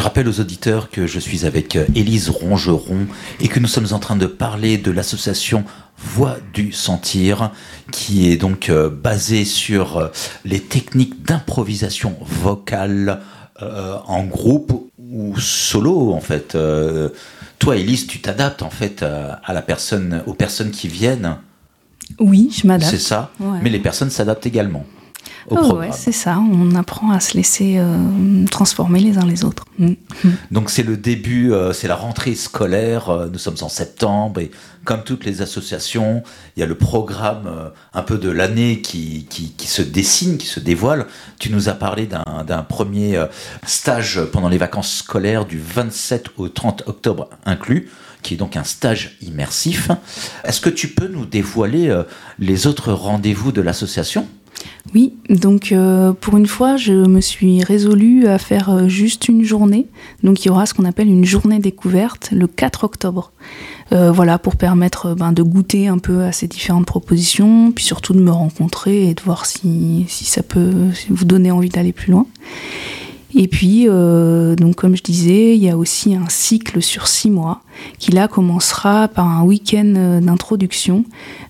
Je rappelle aux auditeurs que je suis avec Élise Rongeron et que nous sommes en train de parler de l'association Voix du Sentir, qui est donc basée sur les techniques d'improvisation vocale en groupe ou solo, en fait. Toi, Élise, tu t'adaptes en fait à la personne, aux personnes qui viennent. Oui, je m'adapte. C'est ça, ouais. Mais les personnes s'adaptent également au programme. Ouais, c'est ça, on apprend à se laisser transformer les uns les autres. Donc c'est le début, c'est la rentrée scolaire, nous sommes en septembre et comme toutes les associations, il y a le programme un peu de l'année qui se dessine, qui se dévoile. Tu nous as parlé d'un premier stage pendant les vacances scolaires du 27 au 30 octobre inclus, qui est donc un stage immersif. Est-ce que tu peux nous dévoiler les autres rendez-vous de l'association ? Oui, donc pour une fois, je me suis résolue à faire juste une journée. Donc il y aura ce qu'on appelle une journée découverte le 4 octobre. Voilà, pour permettre de goûter un peu à ces différentes propositions, puis surtout de me rencontrer et de voir si ça peut vous donner envie d'aller plus loin. Et puis, donc comme je disais, il y a aussi un cycle sur 6 mois qui là commencera par un week-end d'introduction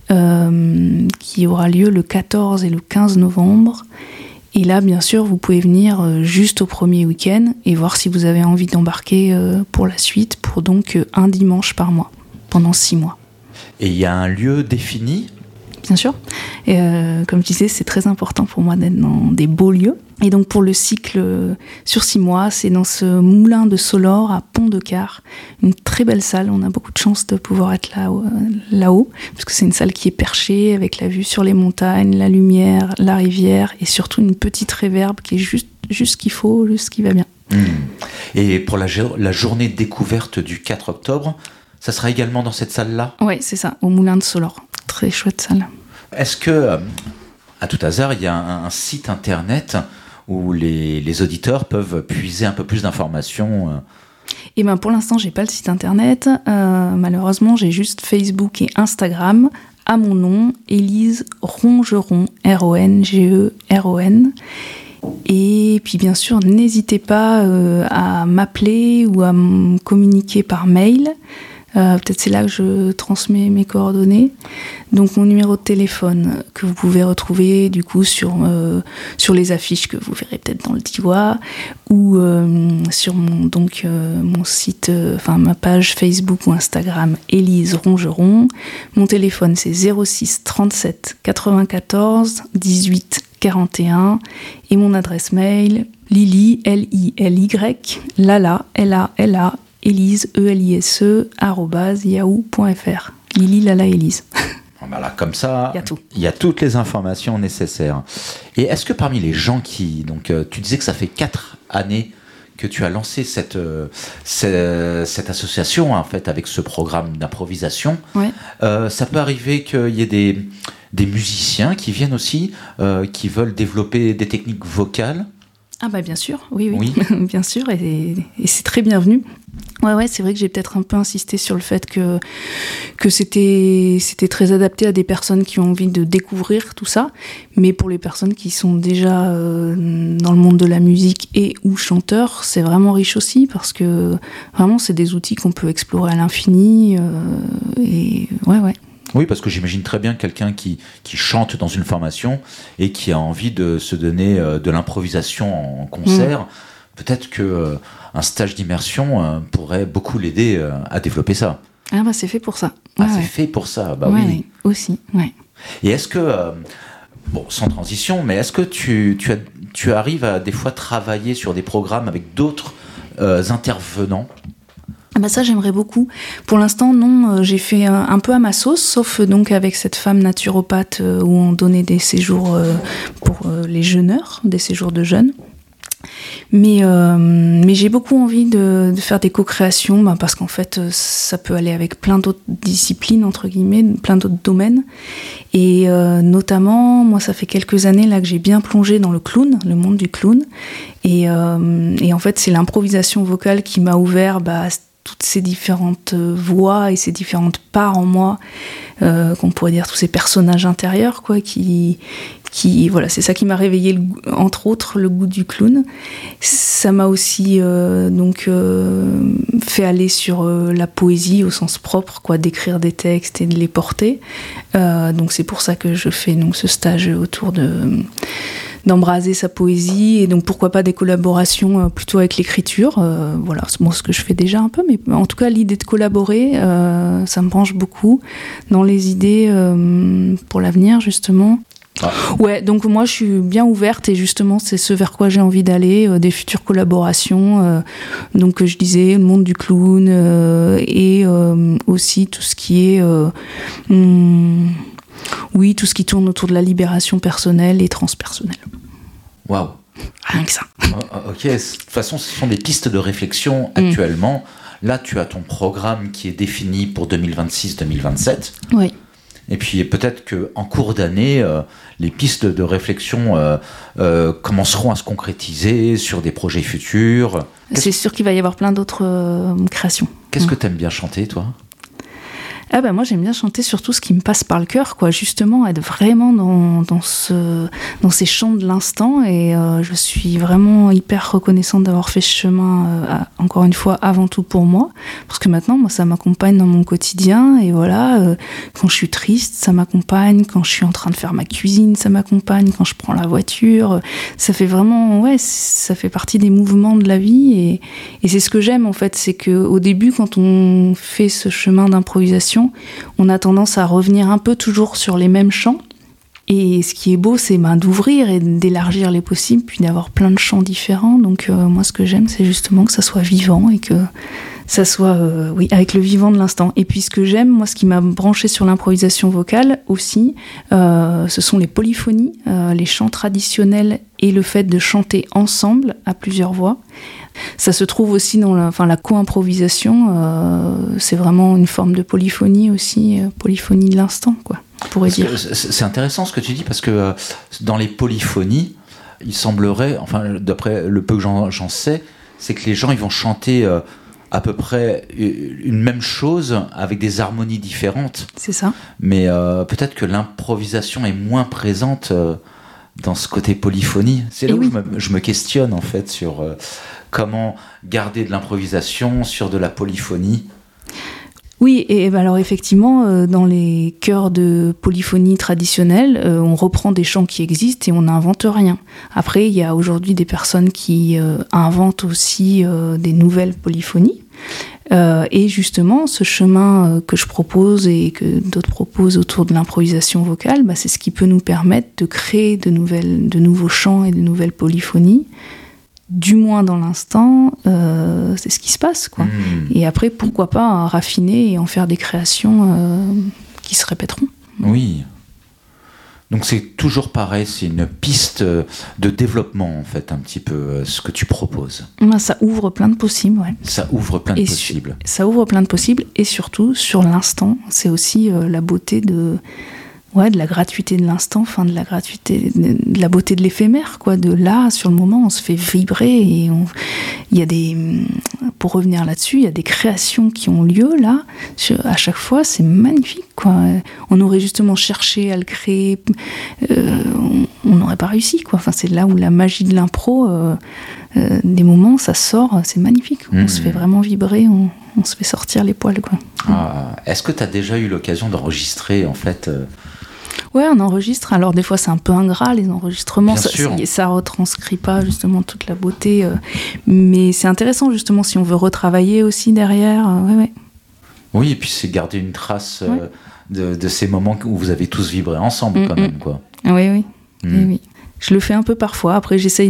qui aura lieu le 14 et le 15 novembre. Et là, bien sûr, vous pouvez venir juste au premier week-end et voir si vous avez envie d'embarquer pour la suite, pour donc un dimanche par mois, pendant 6 mois. Et il y a un lieu défini ? Bien sûr. Et comme je disais, c'est très important pour moi d'être dans des beaux lieux. Et donc pour le cycle sur 6 mois, c'est dans ce moulin de Solor à Pont-de-Car, une très belle salle. On a beaucoup de chance de pouvoir être là-haut, parce que c'est une salle qui est perchée avec la vue sur les montagnes, la lumière, la rivière et surtout une petite réverbe qui est juste ce qu'il faut, juste ce qui va bien. Et pour la journée découverte du 4 octobre, ça sera également dans cette salle-là ? Oui, c'est ça, au moulin de Solor. Très chouette salle. Est-ce que, à tout hasard, il y a un site internet où les auditeurs peuvent puiser un peu plus d'informations ? Eh ben, pour l'instant, j'ai pas le site internet. Malheureusement, j'ai juste Facebook et Instagram à mon nom, Élise Rongeron, Rongeron. Et puis bien sûr, n'hésitez pas à m'appeler ou à me communiquer par mail. Peut-être c'est là que je transmets mes coordonnées. Donc mon numéro de téléphone que vous pouvez retrouver du coup sur les affiches que vous verrez peut-être dans le Diois ou sur mon site, ma page Facebook ou Instagram Élise Rongeron. Mon téléphone c'est 06 37 94 18 41 et mon adresse mail Lily Lily Lala Lala Élise, ELISE, @yahoo.fr. Lily Lala Élise. Voilà, comme ça, il y a toutes les informations nécessaires. Et est-ce que parmi les gens qui... Donc, tu disais que ça fait 4 années que tu as lancé cette association, en fait, avec ce programme d'improvisation. Ouais. Ça peut arriver qu'il y ait des musiciens qui viennent aussi, qui veulent développer des techniques vocales. Ah bah bien sûr, oui. Bien sûr, et c'est très bienvenu. Ouais, c'est vrai que j'ai peut-être un peu insisté sur le fait que c'était très adapté à des personnes qui ont envie de découvrir tout ça, mais pour les personnes qui sont déjà dans le monde de la musique et ou chanteurs, c'est vraiment riche aussi, parce que vraiment c'est des outils qu'on peut explorer à l'infini, et ouais. Oui, parce que j'imagine très bien quelqu'un qui chante dans une formation et qui a envie de se donner de l'improvisation en concert. Peut-être qu'un stage d'immersion pourrait beaucoup l'aider à développer ça. Ah bah c'est fait pour ça. C'est fait pour ça, bah oui. Aussi, ouais. Et est-ce que, sans transition, mais est-ce que tu arrives à des fois travailler sur des programmes avec d'autres intervenants ? Ah bah ça j'aimerais beaucoup. Pour l'instant non, j'ai fait un peu à ma sauce, sauf donc avec cette femme naturopathe où on donnait des séjours pour les jeûneurs, des séjours de jeûne. Mais j'ai beaucoup envie de faire des co-créations, parce qu'en fait ça peut aller avec plein d'autres disciplines entre guillemets, plein d'autres domaines. Et notamment moi ça fait quelques années là que j'ai bien plongé dans le monde du clown. Et en fait c'est l'improvisation vocale qui m'a ouvert à toutes ces différentes voix et ces différentes parts en moi, qu'on pourrait dire tous ces personnages intérieurs, quoi, qui voilà, c'est ça qui m'a réveillé entre autres le goût du clown. Ça m'a aussi fait aller sur la poésie au sens propre, quoi, d'écrire des textes et de les porter. Donc c'est pour ça que je fais donc ce stage autour d'embraser sa poésie, et donc pourquoi pas des collaborations plutôt avec l'écriture. Voilà, c'est ce que je fais déjà un peu, mais en tout cas l'idée de collaborer, ça me branche beaucoup dans les idées pour l'avenir, justement. Ouais, donc moi je suis bien ouverte, et justement c'est ce vers quoi j'ai envie d'aller, des futures collaborations, donc je disais le monde du clown, et aussi tout ce qui est tout ce qui tourne autour de la libération personnelle et transpersonnelle. Waouh. Rien que ça. Ok, de toute façon ce sont des pistes de réflexion actuellement. Là tu as ton programme qui est défini pour 2026-2027. Oui. Et puis peut-être qu'en cours d'année, les pistes de réflexion commenceront à se concrétiser sur des projets futurs. C'est sûr qu'il va y avoir plein d'autres créations. Qu'est-ce que tu aimes bien chanter, toi ? Moi j'aime bien chanter surtout ce qui me passe par le cœur, quoi, justement être vraiment dans ces chants de l'instant, et je suis vraiment hyper reconnaissante d'avoir fait ce chemin, encore une fois avant tout pour moi, parce que maintenant moi ça m'accompagne dans mon quotidien, et voilà, quand je suis triste ça m'accompagne, quand je suis en train de faire ma cuisine ça m'accompagne, quand je prends la voiture, ça fait vraiment, ça fait partie des mouvements de la vie, et c'est ce que j'aime en fait, c'est qu'au début quand on fait ce chemin d'improvisation, on a tendance à revenir un peu toujours sur les mêmes chants. Et ce qui est beau, c'est d'ouvrir et d'élargir les possibles, puis d'avoir plein de chants différents. Donc moi, ce que j'aime, c'est justement que ça soit vivant, et que ça soit avec le vivant de l'instant. Et puis ce que j'aime, moi, ce qui m'a branché sur l'improvisation vocale aussi, ce sont les polyphonies, les chants traditionnels, et le fait de chanter ensemble à plusieurs voix. Ça se trouve aussi dans la co-improvisation, c'est vraiment une forme de polyphonie aussi, polyphonie de l'instant, quoi, on pourrait dire. C'est intéressant ce que tu dis, parce que dans les polyphonies, il semblerait, enfin d'après le peu que j'en sais, c'est que les gens ils vont chanter à peu près une même chose avec des harmonies différentes. C'est ça. Mais peut-être que l'improvisation est moins présente dans ce côté polyphonie. C'est là où je me questionne en fait sur comment garder de l'improvisation sur de la polyphonie. Oui, et alors effectivement, dans les chœurs de polyphonie traditionnelle, on reprend des chants qui existent et on n'invente rien. Après, il y a aujourd'hui des personnes qui inventent aussi des nouvelles polyphonies. Et justement, ce chemin que je propose et que d'autres proposent autour de l'improvisation vocale, c'est ce qui peut nous permettre de créer de nouveaux chants et de nouvelles polyphonies. Du moins dans l'instant, c'est ce qui se passe, quoi. Et après, pourquoi pas raffiner et en faire des créations qui se répéteront. Oui. Donc c'est toujours pareil, c'est une piste de développement, en fait, un petit peu, ce que tu proposes. Ça ouvre plein de possibles, ouais. Ça ouvre plein de possibles. Ça ouvre plein de possibles, et surtout, sur l'instant, c'est aussi la beauté de la gratuité de l'instant, de la gratuité, de la beauté de l'éphémère, quoi. De là, sur le moment, on se fait vibrer, et il y a pour revenir là-dessus, il y a des créations qui ont lieu, là. À chaque fois, c'est magnifique, quoi. On aurait justement cherché à le créer, on n'aurait pas réussi, quoi. C'est là où la magie de l'impro, des moments, ça sort, c'est magnifique. On se fait vraiment vibrer, on se fait sortir les poils, quoi. Est-ce que tu as déjà eu l'occasion d'enregistrer, en fait Ouais, on enregistre. Alors des fois c'est un peu ingrat, les enregistrements, ça retranscrit pas justement toute la beauté, mais c'est intéressant justement si on veut retravailler aussi derrière. Oui, et puis c'est garder une trace de ces moments où vous avez tous vibré ensemble quand même, quoi. Oui. Je le fais un peu parfois. Après, j'essaye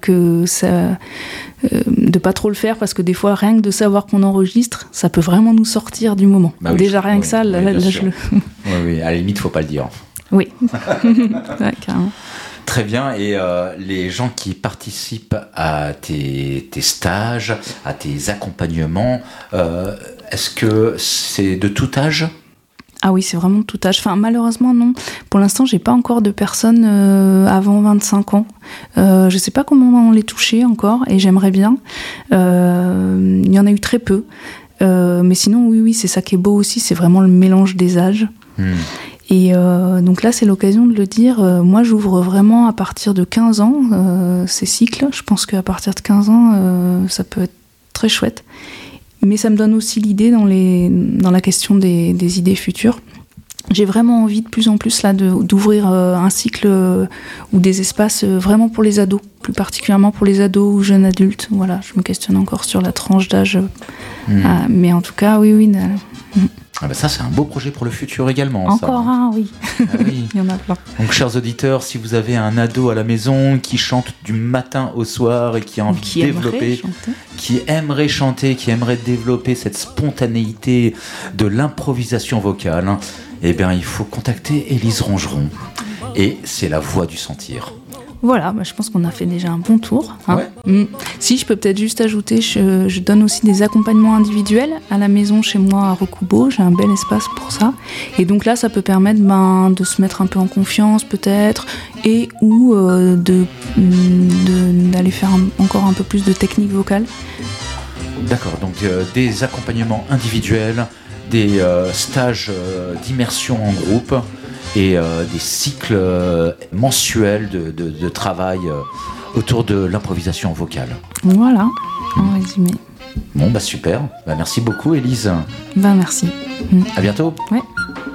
de pas trop le faire, parce que des fois, rien que de savoir qu'on enregistre, ça peut vraiment nous sortir du moment. Déjà, rien que ça, là je le... Oui, à la limite, faut pas le dire. Oui, carrément. Très bien. Et les gens qui participent à tes stages, à tes accompagnements, est-ce que c'est de tout âge ? Ah oui, c'est vraiment de tout âge. Malheureusement, non. Pour l'instant, j'ai pas encore de personnes avant 25 ans. Je sais pas comment on les toucher encore, et j'aimerais bien. Il y en a eu très peu. Mais sinon, oui, c'est ça qui est beau aussi, c'est vraiment le mélange des âges. Et donc là, c'est l'occasion de le dire. Moi, j'ouvre vraiment à partir de 15 ans ces cycles. Je pense qu'à partir de 15 ans, ça peut être très chouette. Mais ça me donne aussi l'idée dans la question des idées futures. J'ai vraiment envie de plus en plus là d'ouvrir un cycle ou des espaces vraiment pour les ados, plus particulièrement pour les ados ou jeunes adultes. Voilà, je me questionne encore sur la tranche d'âge. Mais en tout cas, oui. Ah bah ça, c'est un beau projet pour le futur également. Encore ça. un, oui. Ah oui. Il y en a plein. Donc, chers auditeurs, si vous avez un ado à la maison qui chante du matin au soir et qui a envie de développer, qui aimerait chanter, qui aimerait développer cette spontanéité de l'improvisation vocale, eh bien, il faut contacter Élise Rongeron. Et c'est la voix du sentir. Voilà, je pense qu'on a fait déjà un bon tour. Ouais. Si, je peux peut-être juste ajouter, je donne aussi des accompagnements individuels à la maison chez moi à Recoubeau. J'ai un bel espace pour ça. Et donc là, ça peut permettre de se mettre un peu en confiance peut-être et ou d'aller faire encore un peu plus de technique vocale. D'accord, donc des accompagnements individuels, des stages d'immersion en groupe et des cycles mensuels de travail autour de l'improvisation vocale. Voilà, en résumé. Bon, super. Merci beaucoup, Élise. Merci. À bientôt. Ouais.